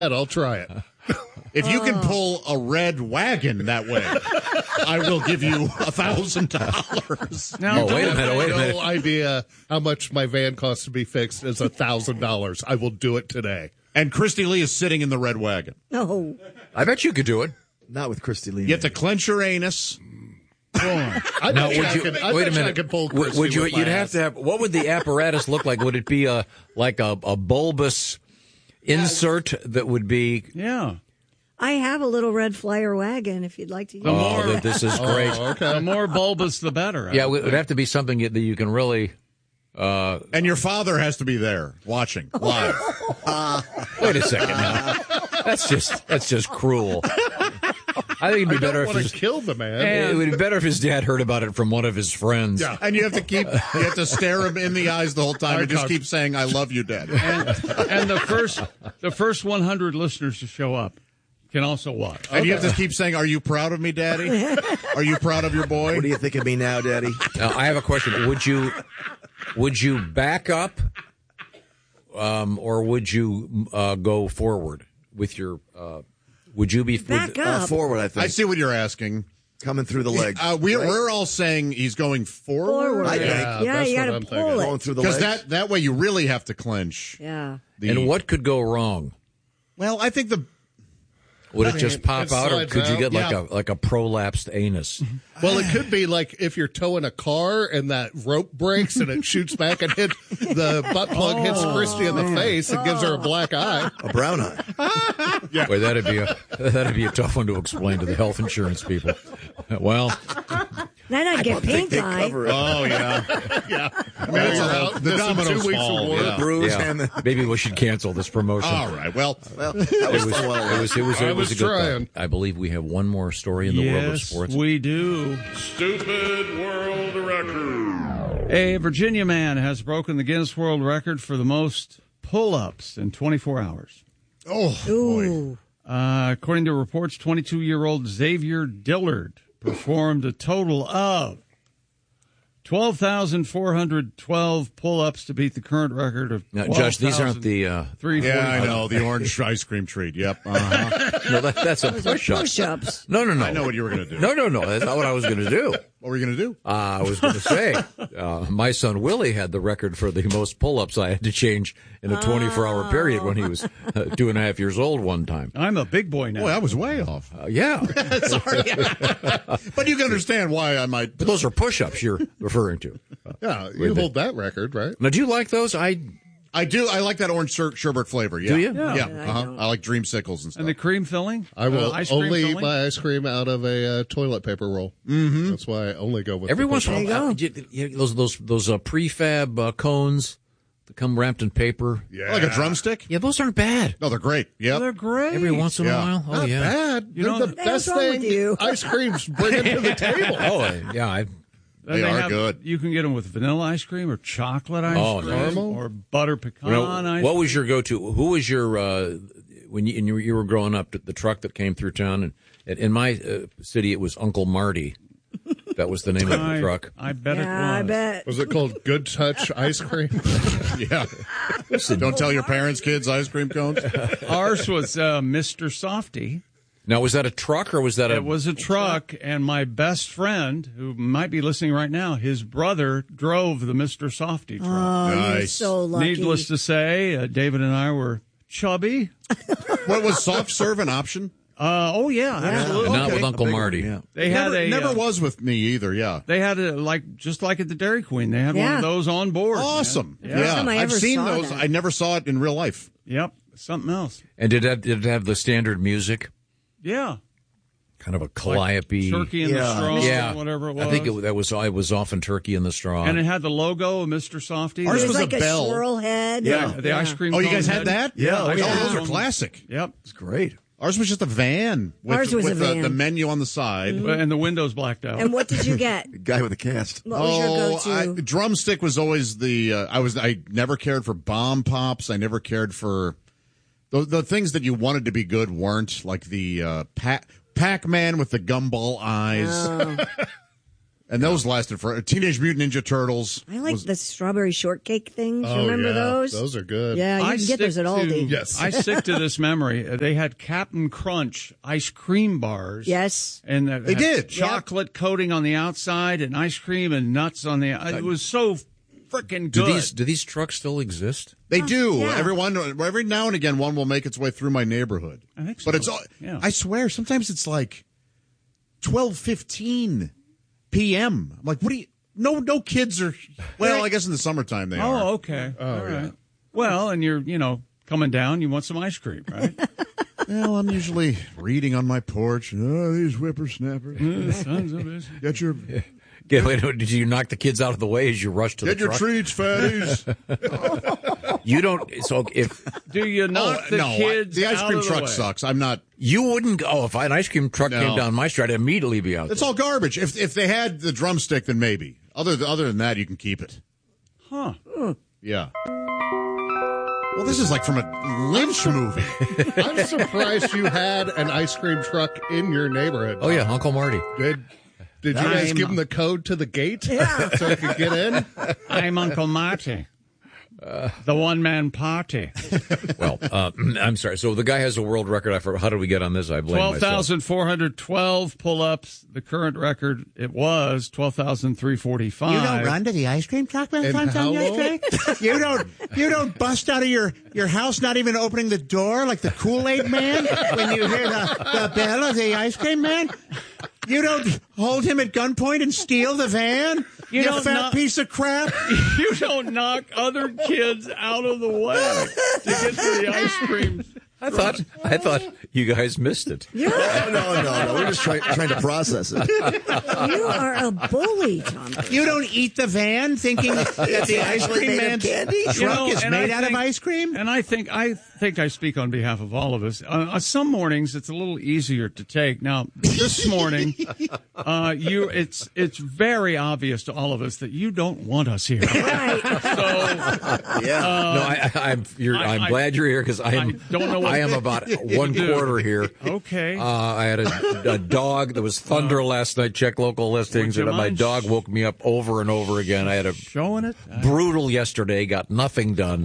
I'll try it. If you can pull a red wagon that way, I will give you $1,000. Now, wait a minute. No idea how much my van costs to be fixed is $1,000. I will do it today. And Christy Lee is sitting in the red wagon. No. I bet you could do it. Not with Christy Lee. You have to clench your anus. I Now, bet you would I you could- I wait a bet you I minute? could pull Christy Would you? with my You'd have ass. to have. What would the apparatus look like? Would it be like a bulbous insert that would be? yeah. I have a little red flyer wagon if you'd like to use The it. more- This is great. The more bulbous, the better. Yeah, it would have to be something that you can really. And your father has to be there watching live. Wait a second. Now. That's just cruel. I think it'd be better if want to his, kill the man. it would be better if his dad heard about it from one of his friends. Yeah. And you have to stare him in the eyes the whole time and just keep saying, I love you, Dad. And the first 100 listeners to show up can also watch. And you have to keep saying, are you proud of me, Daddy? Are you proud of your boy? What do you think of me now, Daddy? Now, I have a question. Would you back up, or would you go forward with your? Would you be Back up. Forward, I think. I see what you're asking. Coming through the legs. We're all saying he's going forward. I think. Yeah, that's you what got I'm to thinking. pull Going it. through the Because legs. that way you really have to clench. Yeah. And what could go wrong? Well, I think Would it just pop it out, or slides could you out. get like a prolapsed anus? Well, it could be like if you're towing a car and that rope breaks and it shoots back and the butt plug hits Christy in the face and gives her a black eye. A brown eye. Boy, that'd be a tough one to explain to the health insurance people. Well, Then I'd get pink They eye. cover it. Oh, yeah. Yeah. It's out. the Missing dominoes 2 weeks fall. of work. Yeah. Bruise yeah, and the, maybe we should cancel this promotion. All right. Well, well, that was fun while it lasted. It was a good trying. thought. I believe we have one more story in the world of Yes, sports. we do. Stupid world record. A Virginia man has broken the Guinness World Record for the most pull-ups in 24 hours. Ooh. According to reports, 22-year-old Xavier Dillard performed a total of 12,412 pull-ups to beat the current record of Now, Josh, these aren't the. 340. yeah, I know. The orange ice cream treat. Yep. Uh-huh. No, that's a push-up. Push-ups. No. I know what you were going to do. No. That's not what I was going to do. What were you going to do? I was going to say, my son Willie had the record for the most pull-ups I had to change in a 24-hour period when he was 2.5 years old one time. I'm a big boy now. Boy, I was way off. Yeah. Sorry. But you can understand why I might. But those are push-ups you're referring to. Yeah, you hold that record, right? Now, do you like those? I do. I like that orange sherbet flavor. Yeah. Do you? Yeah. I Uh-huh. don't. I like dreamsicles and stuff. And the cream filling? I will ice cream only eat filling? my ice cream out of a toilet paper roll. Mm-hmm. That's why I only go with Every the once in a push-up. while, those prefab cones that come wrapped in paper. Yeah. Like a drumstick? Yeah, those aren't bad. No, they're great. Yep. They're great. Every once in a Yeah. while. Oh, Not yeah. bad. You They're know, the What's best wrong with thing you? ice cream's bringing to the table. Oh, yeah. Then They are have- good. You can get them with vanilla ice cream or chocolate ice Oh, cream normal? or butter pecan You know, ice what was your go-to? Who was your when you were growing up? The truck that came through town, and in my city, it was Uncle Marty. That was the name of the truck. I bet it was. Yeah, I bet. Was it called Good Touch ice cream? Yeah. Don't tell your parents, kids, ice cream cones. Ours was Mr. Softy. Now, was that a truck or was that It was a truck, and my best friend, who might be listening right now, his brother drove the Mr. Softy truck. Oh, you're Nice. so lucky. Needless to say, David and I were chubby. What was soft serve an option? Oh yeah, absolutely. And not with Okay. Uncle Marty? Yeah. They had Never was with me either. Yeah. They had just like at the Dairy Queen. They had one Yeah. of those on board. man. Awesome. Yeah. Yeah. time I I've ever seen saw those. that. I never saw it in real life. Yep. Something else. And did it have the standard music? Yeah. Kind of a calliope. Turkey in the Yeah. straw, Yeah, whatever it was. I think it was often turkey in the straw. And it had the logo of Mr. Softy. Ours It was was a like a bell. swirl head. yeah, the ice cream. Oh, you cone guys had that? Yeah, Oh, ice cream those are cone. classic. Yep. It's great. Ours was just a van with, Ours was with a the, van. the menu on the side. And the windows blacked out. And what did you get? The guy with the cast. What was your go-to? Drumstick was always the. I never cared for bomb pops. I never cared for the things that you wanted to be good weren't, like the Pac-Man with the gumball eyes. And those lasted for Teenage Mutant Ninja Turtles. I like the strawberry shortcake things. Oh, Remember yeah. those? Those are good. Yeah, you can get those at Aldi. Yes. I stick to this memory. They had Captain Crunch ice cream bars. Yes. And They did. chocolate coating on the outside and ice cream and nuts on the. It was so freaking good. Do these trucks still exist? They do. yeah. Every now and again, one will make its way through my neighborhood. I think so. But it's all. Yeah. I swear, sometimes it's like 12:15 p.m. I'm like, what do you? No kids are. Well, I guess in the summertime they are. Oh, okay. All right. Well, and you're coming down. You want some ice cream, right? Well, I'm usually reading on my porch. Oh, these whippersnappers. Sons of bitches. Get your Did you knock the kids out of the way as you rushed to the get your truck? treats, fatties. You don't. So if Do you knock the no, kids the ice out cream of the truck way? sucks. I'm not. you wouldn't go, if an ice cream truck came down my street, I'd immediately be out. It's there. all garbage. If they had the drumstick, then maybe. Other than that, you can keep it. Huh. Yeah. Well, this is like from a Lynch movie. I'm surprised you had an ice cream truck in your neighborhood. Oh yeah, Uncle Marty. Did you guys give him the code to the gate so he could get in? I'm Uncle Marty. The one-man party. Well, I'm sorry. So the guy has a world record. How did we get on this? I blame myself. 12,412 pull-ups. The current record, it was 12,345. You don't run to the ice cream truck when it And comes on how yesterday? You don't bust out of your house, not even opening the door like the Kool-Aid man when you hear the bell of the ice cream man? You don't hold him at gunpoint and steal the van? You don't fat piece of crap. You don't knock other kids out of the way to get to the ice cream. I thought you guys missed it. No. We're just trying to process it. You are a bully, Tom. You don't eat the van thinking that the ice cream man's truck is made out of ice cream? And I think I speak on behalf of all of us. Some mornings it's a little easier to take. Now, this morning, it's very obvious to all of us that you don't want us here. Right. So, I'm glad you're here because I am about one quarter here. Okay. I had a dog. There was thunder last night. Check local listings, would you and my mind dog woke me up over and over again. I had a showing it brutal yesterday. Got nothing done.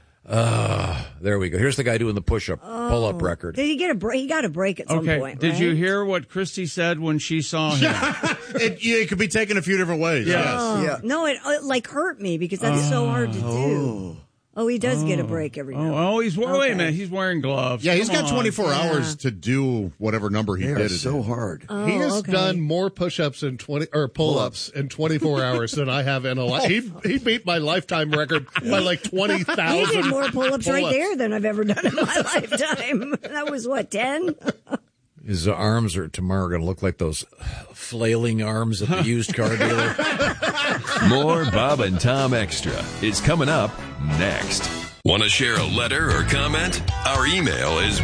There we go. Here's the guy doing the pull-up record. Did he get a break? He got a break at some point, Did right? you hear what Christy said when she saw him? It could be taken a few different ways. Yeah. Yes. Oh, Yeah. no, it like hurt me because that's so hard to do. Oh, he does get a break every now and then. Wait a minute. He's wearing gloves. Yeah, he's Come got on. 24 hours to do whatever number he They did. are so hard. Oh, He has okay. done more push-ups in pull-ups in 24 hours than I have in a life. He beat my lifetime record by like 20,000. He did more pull-ups right there than I've ever done in my lifetime. That was, 10? His arms are tomorrow going to look like those flailing arms at the used car dealer. More Bob and Tom Extra is coming up next. Want to share a letter or comment? Our email is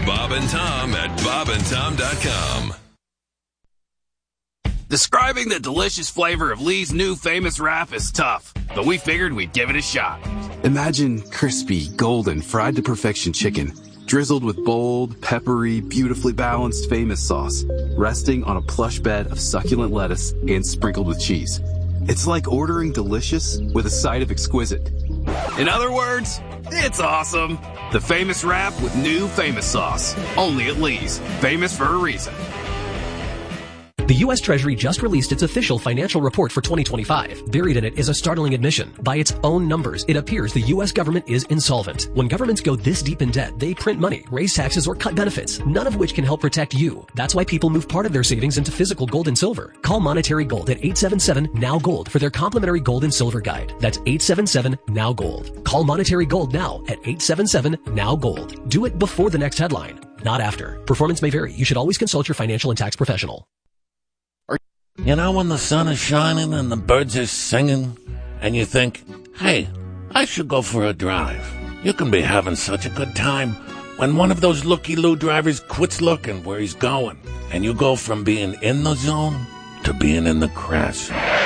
bobandtom@bobandtom.com. Describing the delicious flavor of Lee's new famous wrap is tough, but we figured we'd give it a shot. Imagine crispy, golden, fried to perfection chicken, drizzled with bold, peppery, beautifully balanced famous sauce, resting on a plush bed of succulent lettuce and sprinkled with cheese. It's like ordering delicious with a side of exquisite. In other words, it's awesome. The famous wrap with new famous sauce. Only at Lee's. Famous for a reason. The U.S. Treasury just released its official financial report for 2025. Buried in it is a startling admission. By its own numbers, it appears the U.S. government is insolvent. When governments go this deep in debt, they print money, raise taxes, or cut benefits, none of which can help protect you. That's why people move part of their savings into physical gold and silver. Call Monetary Gold at 877-NOW-GOLD for their complimentary gold and silver guide. That's 877-NOW-GOLD. Call Monetary Gold now at 877-NOW-GOLD. Do it before the next headline, not after. Performance may vary. You should always consult your financial and tax professional. You know when the sun is shining and the birds are singing and you think, hey, I should go for a drive. You can be having such a good time when one of those looky-loo drivers quits looking where he's going and you go from being in the zone to being in the crash.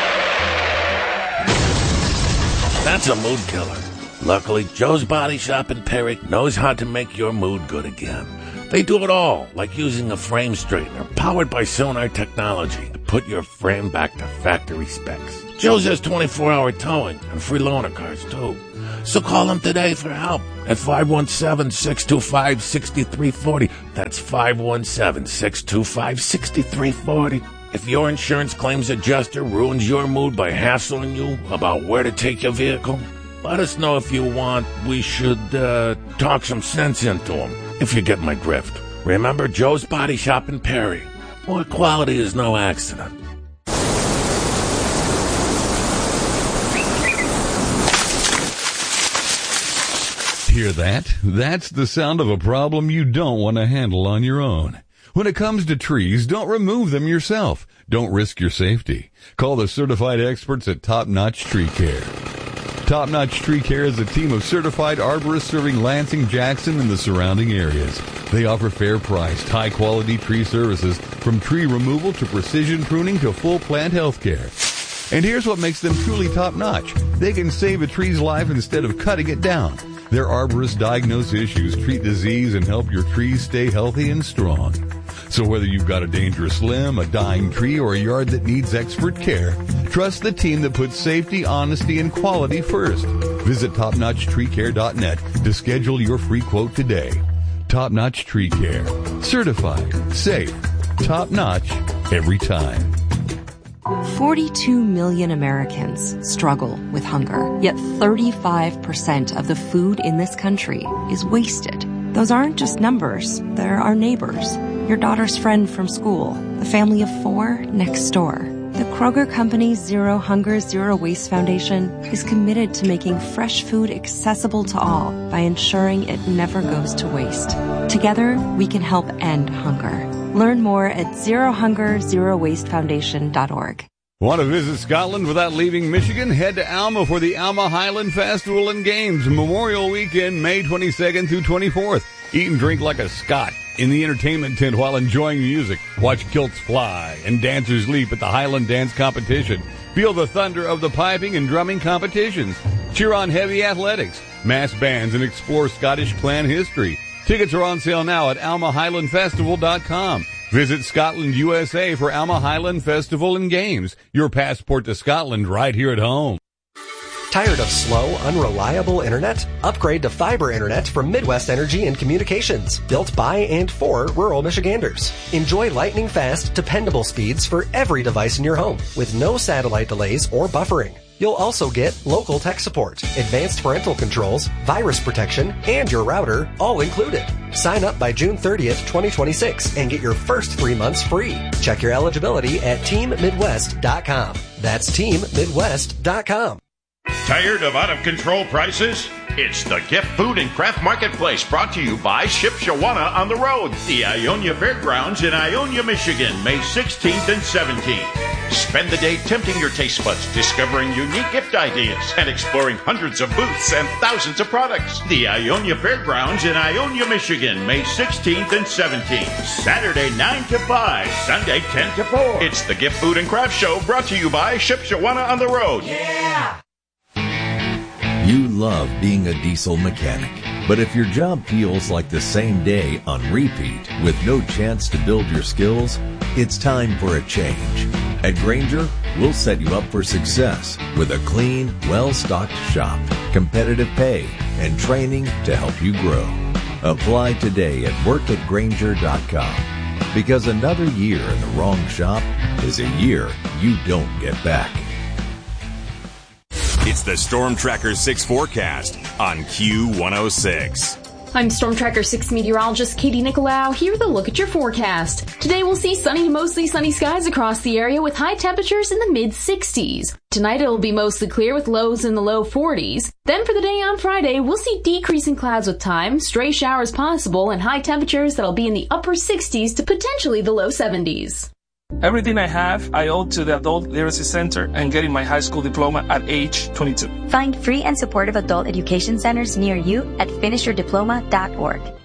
That's a mood killer. Luckily, Joe's Body Shop in Perry knows how to make your mood good again. They do it all, like using a frame straightener powered by sonar technology to put your frame back to factory specs. Joe's has 24-hour towing and free loaner cars, too. So call him today for help at 517-625-6340. That's 517-625-6340. If your insurance claims adjuster ruins your mood by hassling you about where to take your vehicle, let us know if you want. We should talk some sense into him, if you get my drift. Remember, Joe's Body Shop in Perry, where quality is no accident. Hear that? That's the sound of a problem you don't want to handle on your own. When it comes to trees, don't remove them yourself. Don't risk your safety. Call the certified experts at Top Notch Tree Care. Top Notch Tree Care is a team of certified arborists serving Lansing, Jackson, and the surrounding areas. They offer fair-priced, high-quality tree services, from tree removal to precision pruning to full plant health care. And here's what makes them truly top-notch. They can save a tree's life instead of cutting it down. Their arborists diagnose issues, treat disease, and help your trees stay healthy and strong. So whether you've got a dangerous limb, a dying tree, or a yard that needs expert care, trust the team that puts safety, honesty, and quality first. Visit TopNotchTreeCare.net to schedule your free quote today. Top Notch Tree Care. Certified, safe, top notch, every time. 42 million Americans struggle with hunger, yet 35% of the food in this country is wasted. Those aren't just numbers, they're our neighbors, your daughter's friend from school, the family of 4 next door. The Kroger Company's Zero Hunger, Zero Waste Foundation is committed to making fresh food accessible to all by ensuring it never goes to waste. Together, we can help end hunger. Learn more at zerohungerzerowastefoundation.org. Want to visit Scotland without leaving Michigan? Head to Alma for the Alma Highland Festival and Games, Memorial Weekend, May 22nd through 24th. Eat and drink like a Scot in the entertainment tent while enjoying music. Watch kilts fly and dancers leap at the Highland Dance Competition. Feel the thunder of the piping and drumming competitions. Cheer on heavy athletics, mass bands, and explore Scottish clan history. Tickets are on sale now at almahighlandfestival.com. Visit Scotland, USA for Alma Highland Festival and Games. Your passport to Scotland right here at home. Tired of slow, unreliable internet? Upgrade to fiber internet from Midwest Energy and Communications, built by and for rural Michiganders. Enjoy lightning-fast, dependable speeds for every device in your home, with no satellite delays or buffering. You'll also get local tech support, advanced parental controls, virus protection, and your router, all included. Sign up by June 30th, 2026, and get your first 3 months free. Check your eligibility at teammidwest.com. That's teammidwest.com. Tired of out-of-control prices? It's the Gift Food and Craft Marketplace, brought to you by Shipshewana on the Road, the Ionia Fairgrounds in Ionia, Michigan, May 16th and 17th. Spend the day tempting your taste buds, discovering unique gift ideas, and exploring hundreds of booths and thousands of products. The Ionia Fairgrounds in Ionia, Michigan, May 16th and 17th. Saturday 9 to 5, Sunday 10 to 4. It's the Gift Food and Craft Show, brought to you by Shipshewana on the Road. Yeah! You love being a diesel mechanic, but if your job feels like the same day on repeat with no chance to build your skills, it's time for a change. At Grainger, we'll set you up for success with a clean, well-stocked shop, competitive pay, and training to help you grow. Apply today at workatgrainger.com, because another year in the wrong shop is a year you don't get back. It's the Storm Tracker 6 forecast on Q106. I'm Storm Tracker 6 meteorologist Katie Nicolau, here with a look at your forecast. Today we'll see sunny to mostly sunny skies across the area with high temperatures in the mid-60s. Tonight it'll be mostly clear with lows in the low 40s. Then for the day on Friday, we'll see decreasing clouds with time, stray showers possible, and high temperatures that'll be in the upper 60s to potentially the low 70s. Everything I have, I owe to the Adult Literacy Center and getting my high school diploma at age 22. Find free and supportive adult education centers near you at finishyourdiploma.org.